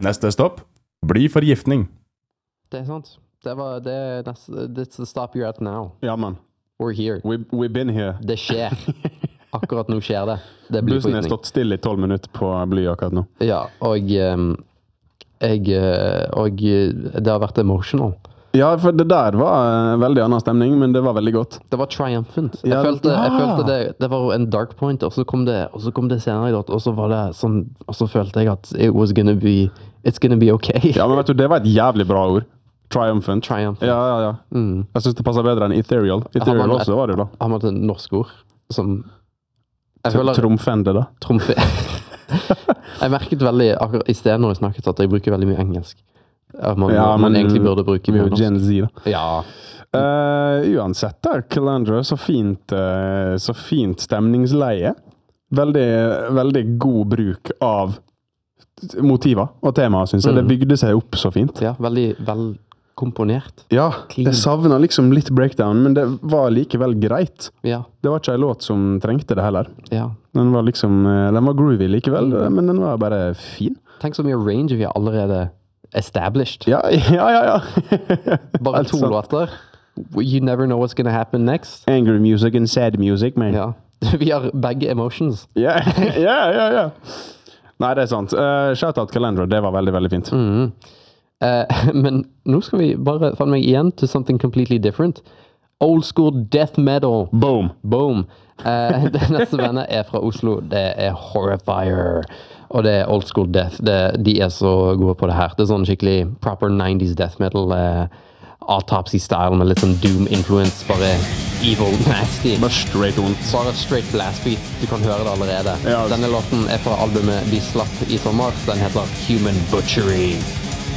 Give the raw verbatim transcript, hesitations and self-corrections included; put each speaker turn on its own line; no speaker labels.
Neste stopp, bli forgiftning.
Det er sant. Det var, det, that's, that's the stop you're at now.
Ja, man.
We're here.
We, we've been here.
Det skjer. Akkurat nå skjer det. Det blir
Bussen har
forgiftning.
stått stille i tolv minutter på bly akkurat nå.
Ja, og um, jeg, og det har vært emotional.
Ja, for det der var en veldig annen stemning, men det var veldig godt.
Det var triumphant. Jeg,
Ja,
følte, jeg
ja.
følte det, det var en dark point, og så kom det, og så kom det senere i dag, og så var det sånn, og så følte jeg at it was gonna be, it's gonna be okay.
Ja, men vet du, det var et jævlig bra ord. Triumphant.
Triumphant.
Ja, ja, ja.
Mm.
Jeg synes det passer bedre enn ethereal. Ethereal
man-
også var det jo da.
Har man et norsk ord som... Jeg
Tr-
føler...
Trumfende da.
Trumfe. Jeg merket veldig, akkurat i stedet når jeg snakket, at jeg bruker veldig mye engelsk. At man,
Ja,
man
men
egentlig burde bruke
Vi er
mer
jo
norsk.
Gen Z da.
Ja,
Uh, uansett da, Calandra, så fint, uh, så fint stemningsleie. Veldig, veldig god bruk av motiver og temaer, synes jeg.
Mm.
Det bygde seg opp så fint.
ja veldig vel komponert.
Ja,
Clean.
jeg savnet liksom litt breakdown, men det var likevel greit.
Ja,
Det var ikke en låt som trengte det heller.
ja.
Den var liksom, uh, den var groovy likevel,
Mm.
men den var bare fin.
Tenk så mye range vi har allerede established.
Ja, ja, ja, ja.
Bare
Helt
to
sant.
låter. You never know what's gonna happen next.
Angry music and sad music, man.
Ja. Vi har begge emotions.
Ja, ja, ja, ja. Nei, det er sant. Uh, Shoutout Calandra, det var veldig, veldig fint.
Mm. Eh, men nå skal vi bare faen meg igjen to something completely different. Old school death metal.
Boom!
Boom. Eh, det neste bandet er fra Oslo. Det er Horrifier. Og det er old school death. Det, de er så gode på det her. Det er sånn skikkelig proper nineties death metal. Eh, Autopsy-style med litt sånn Doom-influence. Bare evil, nasty.
Bare straight ondt.
Bare straight blast beat. Du kan høre det allerede.
Ja.
Denne låten er fra albumet de slapp i sommer. Den heter Human Butchery.